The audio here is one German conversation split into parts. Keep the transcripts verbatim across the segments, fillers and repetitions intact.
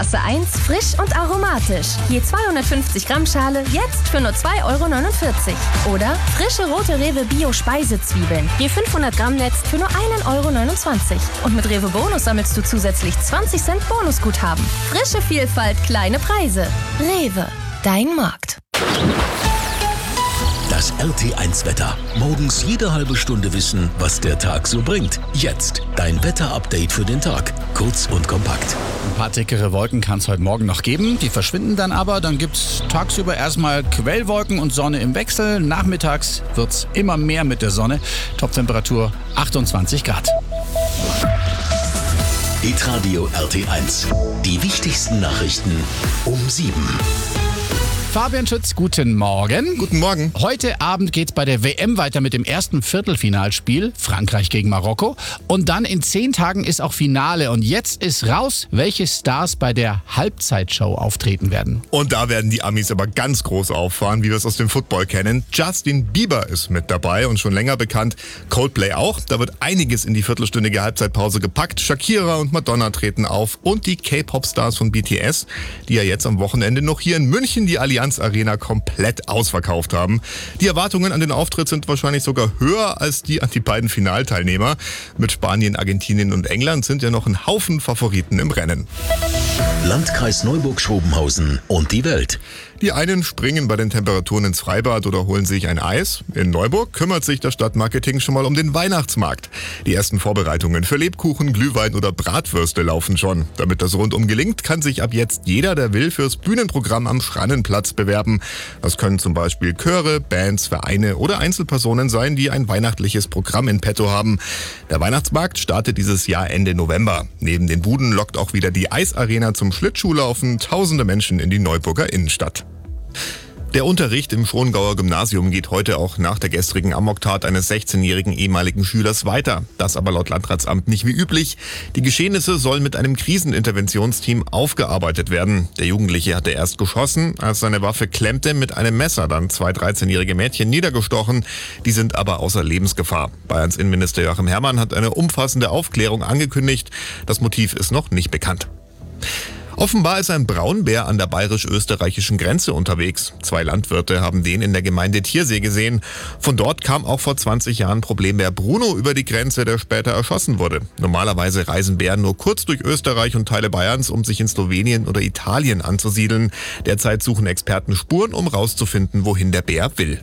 Klasse eins, frisch und aromatisch. Je zweihundertfünfzig Gramm Schale, jetzt für nur zwei Euro neunundvierzig. Oder frische rote Rewe Bio-Speisezwiebeln. Je fünfhundert Gramm Netz für nur einen Euro neunundzwanzig. Und mit Rewe Bonus sammelst du zusätzlich zwanzig Cent Bonusguthaben. Frische Vielfalt, kleine Preise. Rewe, dein Markt. Das R T eins Wetter. Morgens jede halbe Stunde wissen, was der Tag so bringt. Jetzt dein Wetter-Update für den Tag. Kurz und kompakt. Ein paar dickere Wolken kann es heute Morgen noch geben. Die verschwinden dann aber. Dann gibt es tagsüber erstmal Quellwolken und Sonne im Wechsel. Nachmittags wird es immer mehr mit der Sonne. Toptemperatur achtundzwanzig Grad. Hitradio R T eins. Die wichtigsten Nachrichten um sieben. Fabian Schütz, guten Morgen. Guten Morgen. Heute Abend geht's bei der W M weiter mit dem ersten Viertelfinalspiel, Frankreich gegen Marokko. Und dann in zehn Tagen ist auch Finale. Und jetzt ist raus, welche Stars bei der Halbzeitshow auftreten werden. Und da werden die Amis aber ganz groß auffahren, wie wir es aus dem Football kennen. Justin Bieber ist mit dabei und schon länger bekannt. Coldplay auch. Da wird einiges in die viertelstündige Halbzeitpause gepackt. Shakira und Madonna treten auf. Und die K-Pop-Stars von B T S, die ja jetzt am Wochenende noch hier in München die Allianz Arena komplett ausverkauft haben. Die Erwartungen an den Auftritt sind wahrscheinlich sogar höher als die an die beiden Finalteilnehmer. Mit Spanien, Argentinien und England sind ja noch ein Haufen Favoriten im Rennen. Landkreis Neuburg-Schrobenhausen und die Welt. Die einen springen bei den Temperaturen ins Freibad oder holen sich ein Eis. In Neuburg kümmert sich das Stadtmarketing schon mal um den Weihnachtsmarkt. Die ersten Vorbereitungen für Lebkuchen, Glühwein oder Bratwürste laufen schon. Damit das rundum gelingt, kann sich ab jetzt jeder, der will, fürs Bühnenprogramm am Schrannenplatz bewerben. Das können zum Beispiel Chöre, Bands, Vereine oder Einzelpersonen sein, die ein weihnachtliches Programm in petto haben. Der Weihnachtsmarkt startet dieses Jahr Ende November. Neben den Buden lockt auch wieder die Eisarena zum Schlittschuhlaufen tausende Menschen in die Neuburger Innenstadt. Der Unterricht im Schongauer Gymnasium geht heute auch nach der gestrigen Amoktat eines sechzehnjährigen ehemaligen Schülers weiter. Das aber laut Landratsamt nicht wie üblich. Die Geschehnisse sollen mit einem Kriseninterventionsteam aufgearbeitet werden. Der Jugendliche hatte erst geschossen, als seine Waffe klemmte, mit einem Messer dann zwei dreizehnjährige Mädchen niedergestochen. Die sind aber außer Lebensgefahr. Bayerns Innenminister Joachim Herrmann hat eine umfassende Aufklärung angekündigt. Das Motiv ist noch nicht bekannt. Offenbar ist ein Braunbär an der bayerisch-österreichischen Grenze unterwegs. Zwei Landwirte haben den in der Gemeinde Tiersee gesehen. Von dort kam auch vor zwanzig Jahren Problembär Bruno über die Grenze, der später erschossen wurde. Normalerweise reisen Bären nur kurz durch Österreich und Teile Bayerns, um sich in Slowenien oder Italien anzusiedeln. Derzeit suchen Experten Spuren, um rauszufinden, wohin der Bär will.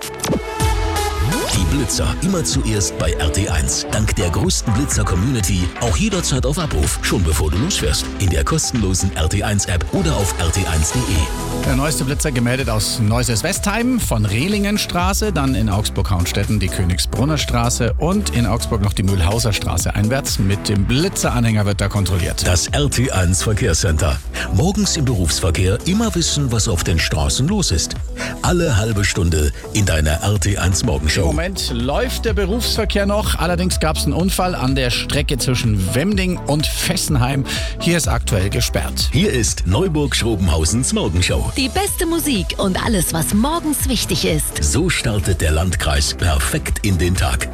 Die Blitzer immer zuerst bei R T eins. Dank der größten Blitzer-Community auch jederzeit auf Abruf, schon bevor du losfährst. In der kostenlosen R T eins App oder auf r t eins punkt de. Der neueste Blitzer gemeldet aus Neuses-Westheim, von Rehlingenstraße, dann in Augsburg-Hauenstetten die Königsbrunner Straße und in Augsburg noch die Mühlhauser Straße einwärts. Mit dem Blitzeranhänger wird da kontrolliert. Das R T eins Verkehrscenter. Morgens im Berufsverkehr immer wissen, was auf den Straßen los ist. Alle halbe Stunde in deiner R T eins Morgenshow. Im Moment läuft der Berufsverkehr noch. Allerdings gab es einen Unfall an der Strecke zwischen Wemding und Fessenheim. Hier ist aktuell gesperrt. Hier ist Neuburg-Schrobenhausens Morgenshow. Die beste Musik und alles, was morgens wichtig ist. So startet der Landkreis perfekt in den Tag.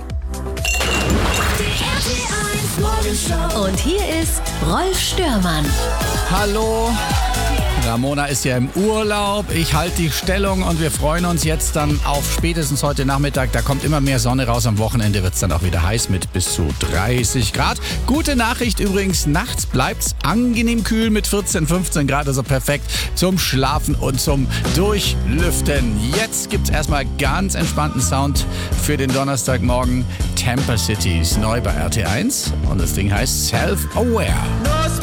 Und hier ist Rolf Störmann. Hallo. Ramona ist ja im Urlaub, ich halte die Stellung und wir freuen uns jetzt dann auf spätestens heute Nachmittag. Da kommt immer mehr Sonne raus, am Wochenende wird es dann auch wieder heiß mit bis zu dreißig Grad. Gute Nachricht übrigens, nachts bleibt es angenehm kühl mit vierzehn, fünfzehn Grad, also perfekt zum Schlafen und zum Durchlüften. Jetzt gibt es erstmal ganz entspannten Sound für den Donnerstagmorgen. Temper City ist neu bei R T eins und das Ding heißt Self-Aware.